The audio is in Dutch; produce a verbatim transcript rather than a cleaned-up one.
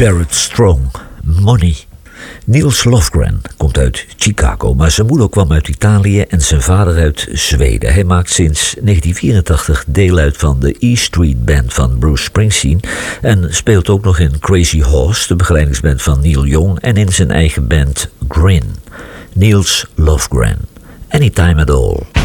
Barrett Strong, Money. Niels Lofgren komt uit Chicago, maar zijn moeder kwam uit Italië en zijn vader uit Zweden. Hij maakt sinds negentien vierentachtig deel uit van de E Street Band van Bruce Springsteen en speelt ook nog in Crazy Horse, de begeleidingsband van Neil Young, en in zijn eigen band Grin. Niels Lofgren, Anytime at All.